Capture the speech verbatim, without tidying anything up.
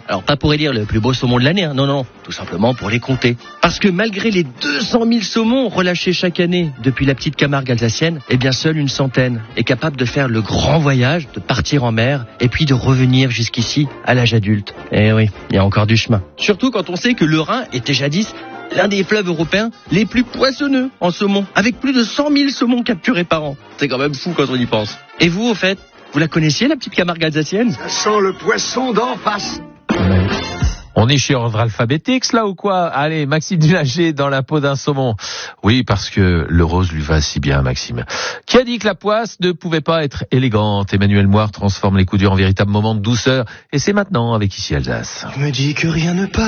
Alors pas pour élire le plus beau saumon de l'année, hein. non, non, tout simplement pour les compter. Parce que malgré les deux cent mille saumons relâchés chaque année depuis la petite Camargue alsacienne, eh bien seule une centaine est capable de faire le grand voyage, de partir en mer et puis de revenir jusqu'ici à l'âge adulte. Eh oui, il y a encore du chemin. Surtout quand on sait que le Rhin était jadis l'un des fleuves européens les plus poissonneux en saumon, avec plus de cent mille saumons capturés par an. C'est quand même fou quand on y pense. Et vous, au fait, vous la connaissiez, la petite Camargue alsacienne ? Ça sent le poisson d'en face. On est chez ordre alphabétique, là, ou quoi ? Allez, Maxime Dulager dans la peau d'un saumon. Oui, parce que le rose lui va si bien, Maxime. Qui a dit que la poisse ne pouvait pas être élégante ? Emmanuel Moire transforme les coups durs en véritable moment de douceur. Et c'est maintenant avec Ici Alsace. Je me dis que rien ne passe.